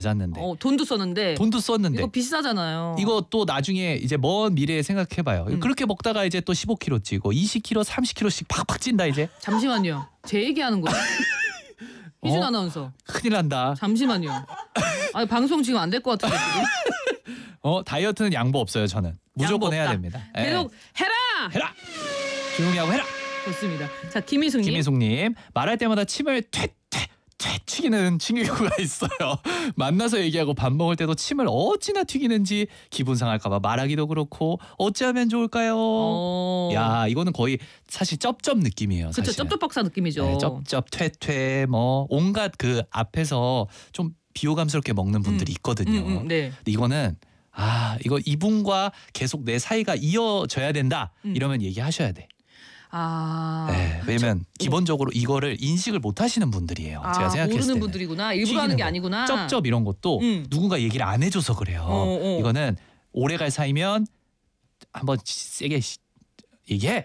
잤는데. 돈도 썼는데. 이거 비싸잖아요. 이거 또 나중에 이제 먼 미래에 생각해봐요. 그렇게 먹다가 이제 또 15kg 찌고 20kg, 30kg씩 팍팍 찐다 이제. 잠시만요. 제 얘기하는 거예요. 희준 아나운서. 큰일 난다. 잠시만요. 방송 지금 안 될 것 같은데 지금. 다이어트는 양보 없어요 저는. 무조건 해야 됩니다. 계속 해라. 조용히 하고 해라. 좋습니다. 자 김희숙님 말할 때마다 침을 퇴 튀기는 친구가 있어요. 만나서 얘기하고 밥 먹을 때도 침을 어찌나 튀기는지 기분 상할까봐 말하기도 그렇고 어찌하면 좋을까요? 야 이거는 거의 사실 쩝쩝 느낌이에요. 그렇죠. 쩝쩝 박사 느낌이죠. 네, 쩝쩝 퇴퇴 뭐 온갖 그 앞에서 좀 비호감스럽게 먹는 분들이 있거든요. 네. 근데 이거는 이거 이분과 계속 내 사이가 이어져야 된다 이러면 얘기하셔야 돼. 네, 왜냐면 기본적으로 이거를 인식을 못 하시는 분들이에요. 제가 생각했을 때 모르는 분들이구나. 일부러 하는 게 아니구나. 쩝쩝 이런 것도 누군가 얘기를 안 해줘서 그래요. 이거는 오래갈 사이면 한번 세게 얘기해.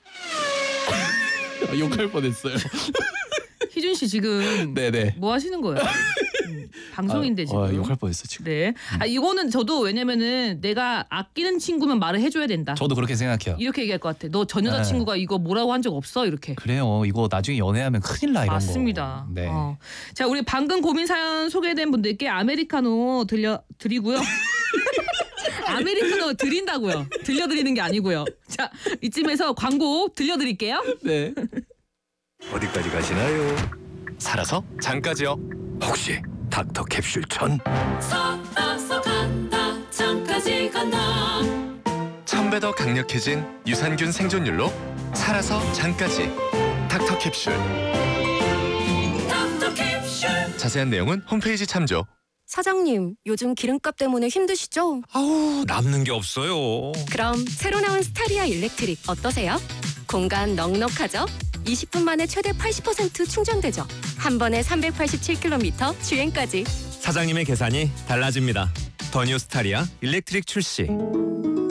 욕할 뻔했어요. 희준 씨 지금 네네. 뭐 하시는 거예요? 방송인데 지금. 욕할 뻔했어 지금. 네. 이거는 저도 왜냐면은 내가 아끼는 친구면 말을 해줘야 된다. 저도 그렇게 생각해요. 이렇게 얘기할 것 같아. 너 전 여자친구가 이거 뭐라고 한 적 없어? 이렇게. 그래요. 이거 나중에 연애하면 큰일 나 이런 맞습니다. 거. 네. 자 우리 방금 고민 사연 소개된 분들께 아메리카노 드리고요. 아메리카노 드린다고요. 들려드리는 게 아니고요. 자 이쯤에서 광고 들려드릴게요. 네. 어디까지 가시나요? 살아서 장까지요. 혹시 닥터 캡슐 천? 살아서 간다 장까지 간다. 1000배 더 강력해진 유산균 생존율로 살아서 장까지 닥터 캡슐. 닥터 캡슐. 자세한 내용은 홈페이지 참조. 사장님, 요즘 기름값 때문에 힘드시죠? 아우, 남는 게 없어요. 그럼 새로 나온 스타리아 일렉트릭 어떠세요? 공간 넉넉하죠? 20분 만에 최대 80% 충전되죠? 한 번에 387km 주행까지. 사장님의 계산이 달라집니다. 더 뉴 스타리아 일렉트릭 출시.